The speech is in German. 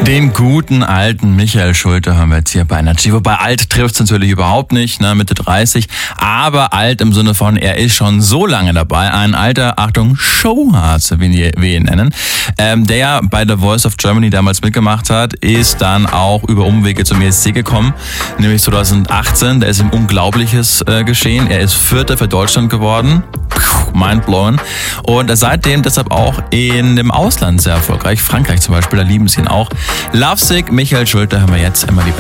Den guten alten Michael Schulte haben wir jetzt hier bei Energy. Wobei alt trifft es natürlich überhaupt nicht, ne, Mitte 30. Aber alt im Sinne von, er ist schon so lange dabei. Ein alter, Achtung, Showhase, wie wir ihn nennen. Der bei The Voice of Germany damals mitgemacht hat, ist dann auch über Umwege zum ESC gekommen. Nämlich 2018, da ist ihm Unglaubliches geschehen. Er ist Vierter für Deutschland geworden. Mindblowing. Und seitdem deshalb auch in dem Ausland sehr erfolgreich. Frankreich zum Beispiel, da lieben sie ihn auch. Lovesick, Michael Schulte, haben wir jetzt immer die